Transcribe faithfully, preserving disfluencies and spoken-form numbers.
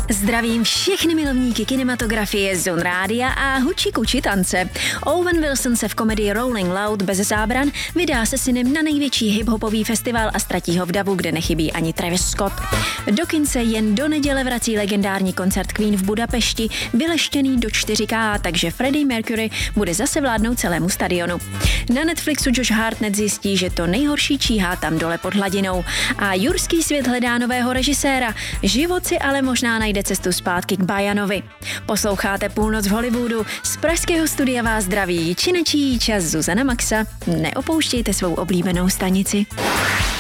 Zdravím všechny milovníky kinematografie, Zone Rádia a huči kuči tance. Owen Wilson se v komedii Rolling Loud bez zábran vydá se synem na největší hip-hopový festival a ztratí ho v davu, kde nechybí ani Travis Scott. Do kin se jen do neděle vrací legendární koncert Queen v Budapešti, vyleštěný do čtyři ká, takže Freddie Mercury bude zase vládnout celému stadionu. Na Netflixu Josh Hartnett zjistí, že to nejhorší číhá tam dole pod hladinou. A jurský svět hledá nového režiséra. Život si ale možná najde cestu zpátky k Bajanovi. Posloucháte Půlnoc v Hollywoodu. Z pražského studia vás zdraví činečí čas Zuzana Maxa. Neopouštějte svou oblíbenou stanici.